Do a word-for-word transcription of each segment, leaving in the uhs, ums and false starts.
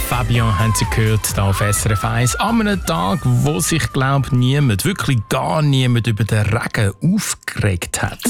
Fabian haben Sie gehört, hier auf S R F eins. An einem Tag, wo sich, glaube ich, niemand, wirklich gar niemand über den Regen aufgeregt hat.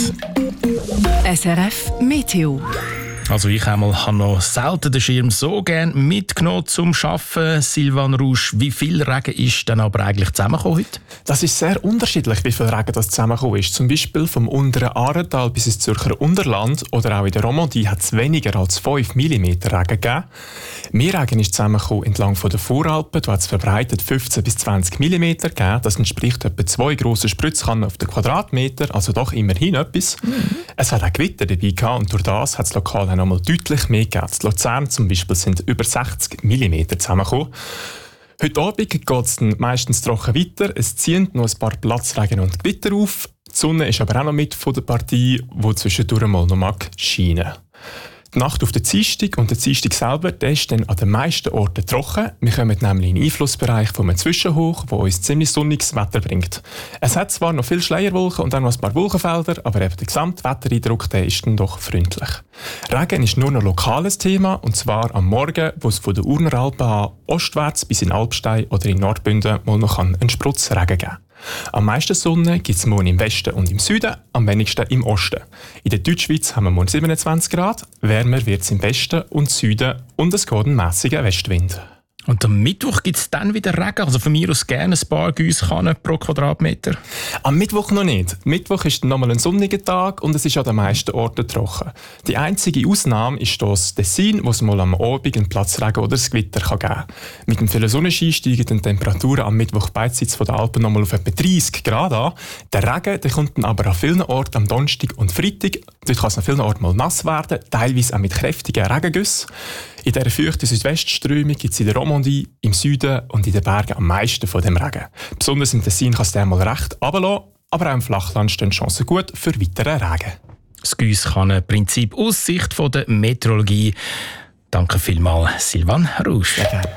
S R F Meteo. Also ich einmal habe noch selten den Schirm so gerne mitgenommen zum Arbeiten. Silvan Rusch, wie viel Regen ist denn aber eigentlich zusammengekommen heute? Das ist sehr unterschiedlich, wie viel Regen das zusammengekommen ist. Zum Beispiel vom unteren Aaretal bis ins Zürcher Unterland oder auch in der Romandie hat es weniger als fünf Millimeter Regen gegeben. Mehr Regen ist zusammengekommen entlang von der Voralpen. Da hat es verbreitet fünfzehn bis zwanzig Millimeter gegeben. Das entspricht etwa zwei grossen Spritzkannen auf den Quadratmeter, also doch immerhin etwas. Mhm. Es hat auch Gewitter dabei gehabt und durch das hat es lokal auch noch mal deutlich mehr gegeben. In Luzern zum Beispiel sind über sechzig Millimeter zusammengekommen. Heute Abend geht es dann meistens trocken weiter. Es ziehen noch ein paar Platzregen und Gewitter auf. Die Sonne ist aber auch noch mit von der Partie, die zwischendurch mal noch mag scheinen. Die Nacht auf den Dienstag und der Dienstag selber, der ist dann an den meisten Orten trocken. Wir kommen nämlich in den Einflussbereich von einem Zwischenhoch, der uns ziemlich sonniges Wetter bringt. Es hat zwar noch viele Schleierwolken und dann noch ein paar Wolkenfelder, aber eben der Gesamtwettereindruck der ist dann doch freundlich. Regen ist nur noch ein lokales Thema, und zwar am Morgen, wo es von der Urner Alpen an ostwärts bis in Alpstein oder in Nordbünden mal noch einen Sprutz Regen geben. Am meisten Sonne gibt es morgen im Westen und im Süden, am wenigsten im Osten. In der Deutschschweiz haben wir morgen siebenundzwanzig Grad, wärmer wird es im Westen und Süden und es geht einen mässigen Westwind. Und am Mittwoch gibt es dann wieder Regen, also von mir aus gerne ein paar Giesskannen pro Quadratmeter. Am Mittwoch noch nicht. Mittwoch ist nochmal ein sonniger Tag und es ist an den meisten Orten trocken. Die einzige Ausnahme ist das Tessin, wo es mal am Abend einen Platzregen oder ein Gewitter geben kann. Mit dem vielen Sonnenschein steigen die Temperaturen am Mittwoch beidseits von den Alpen nochmal auf etwa dreißig Grad an. Der Regen der kommt dann aber an vielen Orten am Donnerstag und Freitag. Dort kann es an vielen Orten mal nass werden, teilweise auch mit kräftigen Regengüssen. In dieser feuchten Südwestströmung gibt es in der Romandie, im Süden und in den Bergen am meisten von dem Regen. Besonders im Tessin kann es dann mal recht runterlassen, aber auch im Flachland stehen Chancen gut für weiteren Regen. Das Giesskannenprinzip aus Sicht von der Meteorologie. Danke vielmals, Silvan Rusch. Sehr gerne.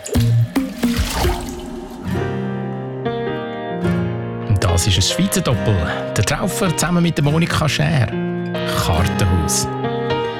Und das ist ein Schweizer Doppel. Der Traufer zusammen mit der Monika Schär. Kartenhaus.